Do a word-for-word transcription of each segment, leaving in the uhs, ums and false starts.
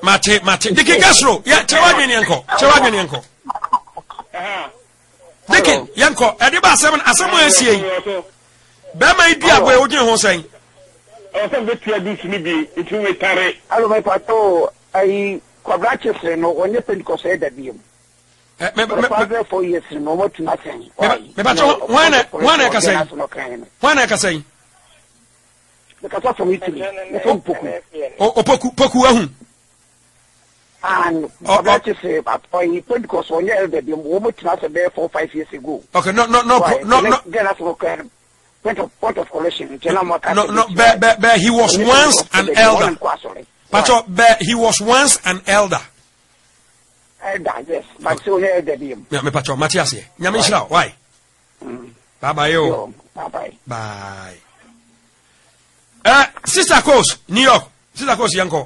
mate mate diki gasro ya chewa dwene enko chewa dwene enko diki yanko e de ba asem asem asie be ma idi agbo e odin ho sen o se be tia bi sini bi itu we tare alo mai pato ai kwabrache se no onye Pentecost e da bi me me me for years no mo tuna sen me ba to wana wana ka sen wana ka sen me ka so from Italy me so poku o poku poku ahu and kwabrache se ai Pentecost onye e da bi mo tuna se be four five years ago. Okay, no no no no no get us for point of point of collection no no no but, but, but he was once an elder but but he was once an elder elder yes but so here the him me me pacho Matthias here nyame nhira why bye bye yo bye bye bye eh sister coach New York sister coach yanko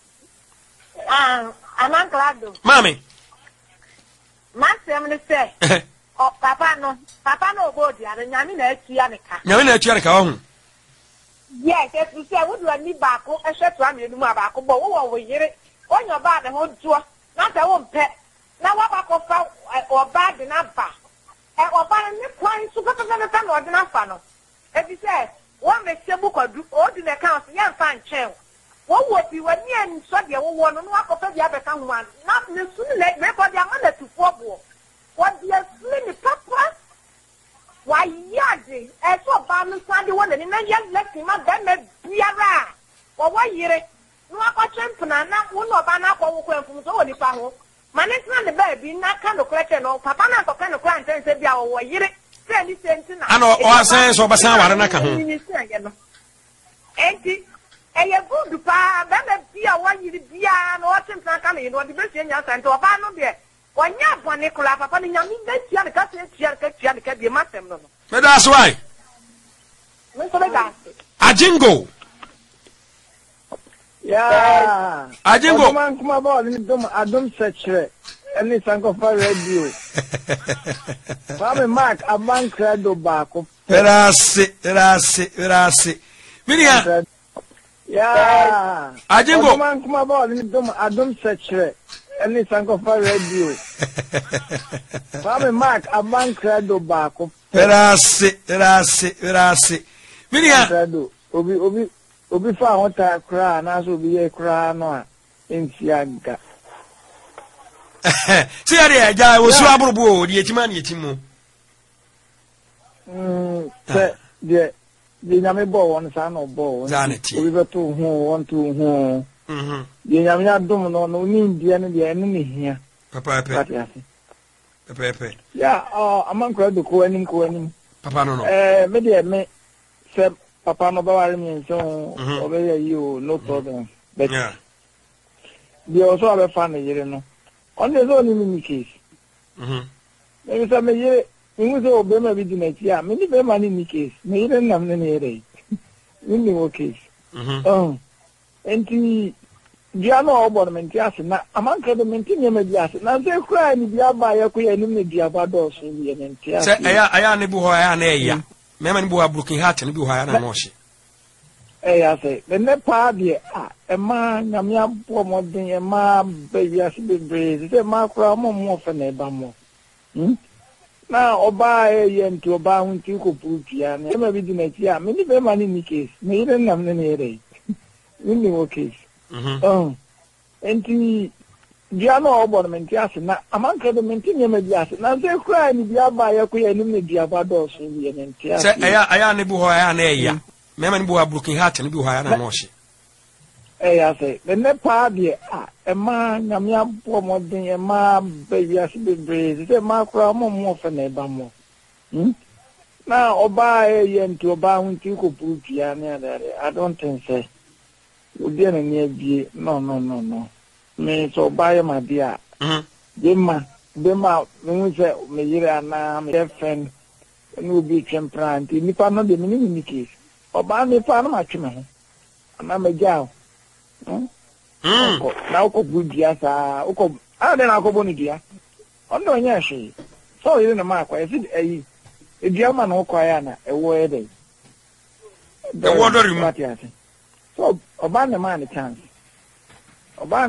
ah amanklado mami masem ne say oh papa no papa no go dia nyame na atua ne ka nyame na atua ne ka ho yes if you say would you need back o ehwetu amenu mu abako bo wo wo yire onyo ba de ho duo na ta wo mpe na wa ba ko fa oba de na ba e oba ne kwan su papa na ta no de na fa no e bi say one me sebu kwadu o di ne kan so yan fa nchen wo wo bi wani en so de wo wo no no akọfa bi abeka ho an na ne su ne me ko de amana tufo bo what the slim papa why yadi e so ba no sande wona ni na ya leki ma da me biara wo wa yire no akọche na na wo no ba na akọ wo kwanfum so woni pa ho mane tna ne ba bi na ka no krete no papa na ko ka no kwan ten se bia wo yire se ni senti na ano o asan so ba san ware na ka ho enti eye good pa ba me bia wo yire bia no o tna ka no de be se nya sante o ba no de wanya bone kula papa ni nyami da tia ne ka se tia ka tia ne ka bi matem no me that's why me so be da Ajingo yeah Ajingo man kuma ba ni dum adum sechere any sanko for radio Mama Mark aman credo baako Erase erase erase Minia yeah Ajingo man kuma ba ni dum adum sechere any sanko for radio Mama Mark aman credo baako Erase erase erase Minia credo obi obi obi fa hota kra na so obi ye kra no a entiaga See area ja wo su aburubu o di etima na etimu mm se de de nyame bo won sa no bo obi beto hu won to hu mhm de nyame adom no no ni ndie ne de ene ne hia papa papa papa papa ya oh amankra do ko anim ko anim papa no no eh me de me se papa no ba ware mi so obeya yi o no problem but yeah de also abe fa ne yire no on the zone in the case mhm me say me yire mi so obe ma bi di na ti a me ni be ma ni case me yire nam ne ne yire ni ni o case mhm oh enti dia no obo me nti ase na amanka do me nti ne ma bi ase na se kura ni bi aba ya ko ya ni me di aba do so bi ne nti ase se aya aya ne bu ho aya na eya mema ni bu ha broken heart ne bi ho aya na no hye eh ya say the nepa de ah e ma nyame abo modin e ma ba wiase bebre se ma kura mo mo fe na ba mo hm na oba e ye nti oba hu nti ko putia na e ma bi di na ti a me ni be ma ni ni case me ire nam ne ne ire ni ni o case mhm oh enti dia no obo me nti ase na amanka do me nti ne ma bi ase na se kura ni bi aba ya ko ya ni me di aba do so bi ne nti ase se aya aya ne bu ho aya na eya mema ni bu ha broken heart ne bi ho aya na no hye eh ya say the nepa de ah e ma nyame abo modin e ma ba wiase bebre se ma kura mo mo fe na ba mo hm na oba e ye nti oba hu nti ko putia na dare I don't think say obi na ni abie no no no no me so ba ye ma dia mhm de ma de ma me se me yire ana me friend no bi tempranti ni pa no de me ni ni case oba me pa no ma tweme ho na me jao mm na uko budia sa uko ah de na ko boni dia ondo nya hwe so yire na ma kwa esi ayi edia ma na uko ya na ewo ede e wo do rimu so oba na ma ni chance oba